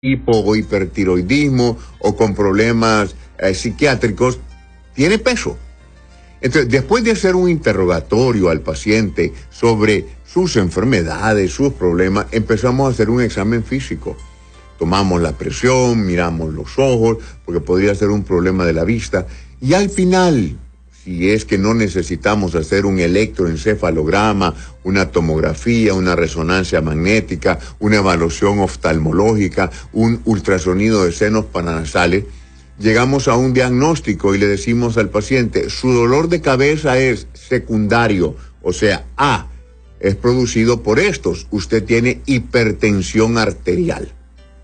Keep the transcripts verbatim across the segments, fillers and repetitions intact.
hipo o hipertiroidismo o con problemas eh, psiquiátricos, tiene peso. Entonces, después de hacer un interrogatorio al paciente sobre sus enfermedades, sus problemas, empezamos a hacer un examen físico. Tomamos la presión, miramos los ojos, porque podría ser un problema de la vista. Y al final, si es que no necesitamos hacer un electroencefalograma, una tomografía, una resonancia magnética, una evaluación oftalmológica, un ultrasonido de senos paranasales, llegamos a un diagnóstico y le decimos al paciente, su dolor de cabeza es secundario, o sea, A, es producido por estos. Usted tiene hipertensión arterial.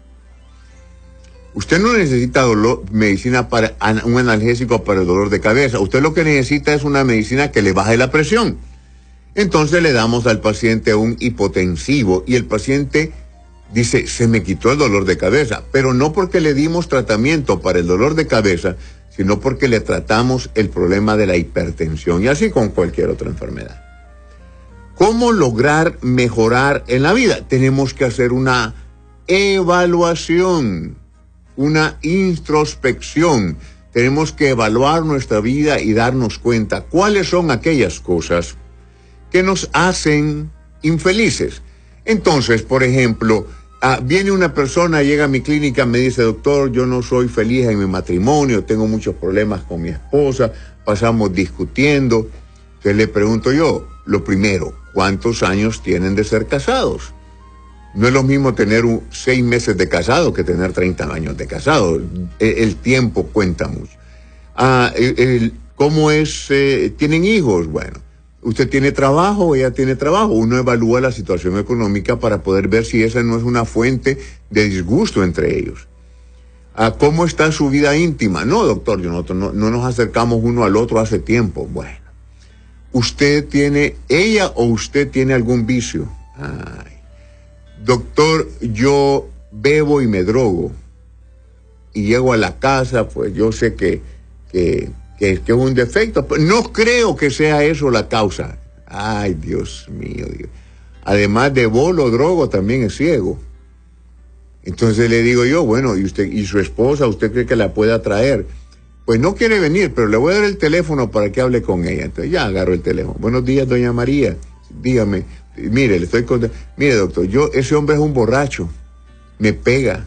Usted no necesita dolor, medicina para un analgésico para el dolor de cabeza. Usted lo que necesita es una medicina que le baje la presión. Entonces le damos al paciente un hipotensivo y el paciente dice, se me quitó el dolor de cabeza, pero no porque le dimos tratamiento para el dolor de cabeza, sino porque le tratamos el problema de la hipertensión y así con cualquier otra enfermedad. ¿Cómo lograr mejorar en la vida? Tenemos que hacer una evaluación, una introspección. Tenemos que evaluar nuestra vida y darnos cuenta cuáles son aquellas cosas que nos hacen infelices. Entonces, por ejemplo, uh, viene una persona, llega a mi clínica, me dice, doctor, yo no soy feliz en mi matrimonio, tengo muchos problemas con mi esposa, pasamos discutiendo. Entonces le pregunto yo, lo primero, ¿cuántos años tienen de ser casados? No es lo mismo tener un, seis meses de casado que tener treinta años de casado. El, el tiempo cuenta mucho. Ah, el, el, ¿Cómo es? Eh, ¿Tienen hijos? Bueno. ¿Usted tiene trabajo o ella tiene trabajo? Uno evalúa la situación económica para poder ver si esa no es una fuente de disgusto entre ellos. Ah, ¿Cómo está su vida íntima? No, doctor, nosotros no, no nos acercamos uno al otro hace tiempo. Bueno, ¿usted tiene, ella o usted tiene algún vicio? Ay, doctor, yo bebo y me drogo. Y llego a la casa, pues yo sé que... que Que, que es un defecto. No creo que sea eso la causa. Ay, Dios mío, Dios. Además de bolo, drogo, también es ciego. Entonces le digo yo, bueno, ¿y usted y su esposa, usted cree que la pueda traer? Pues no quiere venir, pero le voy a dar el teléfono para que hable con ella. Entonces ya agarro el teléfono. Buenos días, doña María. Dígame, mire, le estoy contando. Mire, doctor, yo, ese hombre es un borracho. Me pega.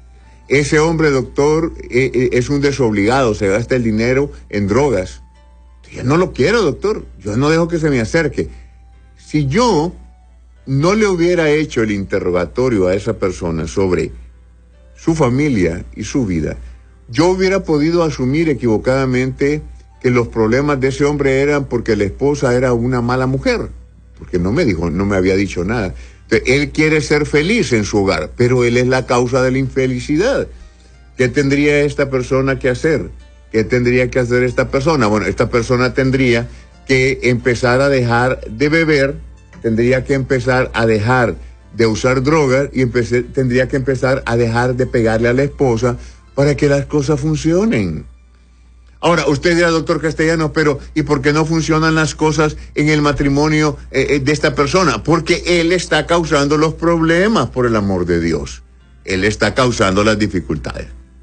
Ese hombre, doctor, eh, es un desobligado, se gasta el dinero en drogas. Yo no lo quiero, doctor, yo no dejo que se me acerque. Si yo no le hubiera hecho el interrogatorio a esa persona sobre su familia y su vida, yo hubiera podido asumir equivocadamente que los problemas de ese hombre eran porque la esposa era una mala mujer, porque no me dijo, no me había dicho nada. Él quiere ser feliz en su hogar, pero él es la causa de la infelicidad. ¿Qué tendría esta persona que hacer? ¿Qué tendría que hacer esta persona? Bueno, esta persona tendría que empezar a dejar de beber, tendría que empezar a dejar de usar drogas y empecé, tendría que empezar a dejar de pegarle a la esposa para que las cosas funcionen. Ahora, usted dirá, doctor Castellano, pero ¿y por qué no funcionan las cosas en el matrimonio eh, de esta persona? Porque él está causando los problemas, por el amor de Dios. Él está causando las dificultades.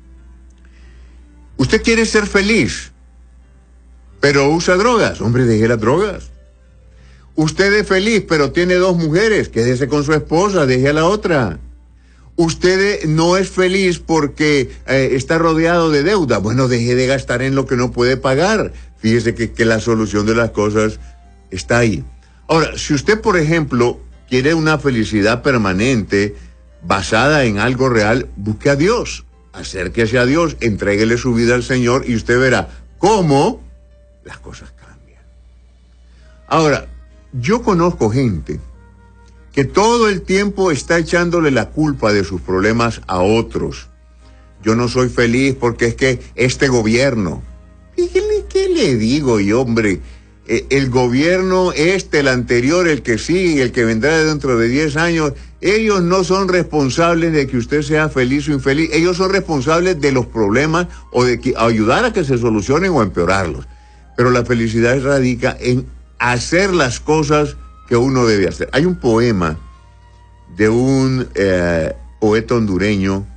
Usted quiere ser feliz, pero usa drogas. Hombre, deje las drogas. Usted es feliz, pero tiene dos mujeres. Quédese con su esposa, deje a la otra. Usted no es feliz porque eh, está rodeado de deuda. Bueno, deje de gastar en lo que no puede pagar. Fíjese que, que la solución de las cosas está ahí. Ahora, si usted, por ejemplo, quiere una felicidad permanente basada en algo real, busque a Dios. Acérquese a Dios, entréguele su vida al Señor y usted verá cómo las cosas cambian. Ahora, yo conozco gente que todo el tiempo está echándole la culpa de sus problemas a otros. Yo no soy feliz porque es que este gobierno... ¿Qué, qué le digo yo, hombre? Eh, el gobierno este, el anterior, el que sigue, el que vendrá dentro de diez años, ellos no son responsables de que usted sea feliz o infeliz. Ellos son responsables de los problemas o de que, ayudar a que se solucionen o empeorarlos. Pero la felicidad radica en hacer las cosas que uno debe hacer. Hay un poema de un eh, poeta hondureño